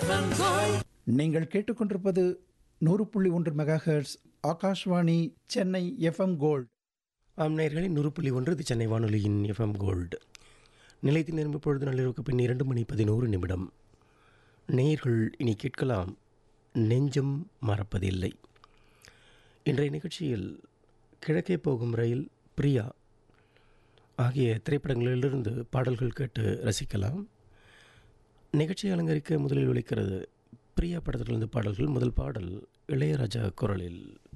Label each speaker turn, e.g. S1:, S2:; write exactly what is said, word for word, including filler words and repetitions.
S1: நீங்கள் கேட்டுக்கொண்டிருப்பது நூறு புள்ளி ஒன்று mega hertz Akashvani Chennai FM gold.
S2: ஆம் நேயர்களே, நூறு புள்ளி ஒன்று இது சென்னை வானொலியின் எஃப்எம் கோல்டு. நிலையத்தில் நிரம்பு பொழுது நள்ளிரவுக்கு பின் இரண்டு மணி பதினோரு நிமிடம். நேயர்கள் இனி கேட்கலாம் நெஞ்சம் மறப்பதில்லை. இன்றைய நிகழ்ச்சியில் கிழக்கே போகும் ரயில், பிரியா ஆகிய திரைப்படங்களிலிருந்து பாடல்கள் கேட்டு ரசிக்கலாம். நிகழ்ச்சியை அலங்கரிக்க முதலில் ஒலிக்கிறது பிரியா படத்திலிருந்து பாடல்கள். முதல் பாடல் இளையராஜா குரலில்.